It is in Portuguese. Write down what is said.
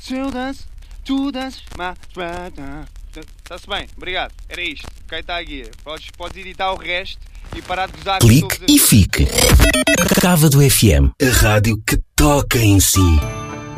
Se eu danço, tu danças. Está-se bem, obrigado. Era isto. Ok, está a guia. Podes editar o resto e parar de gozar. Clique e fique. Cávado FM, a rádio que toca em si.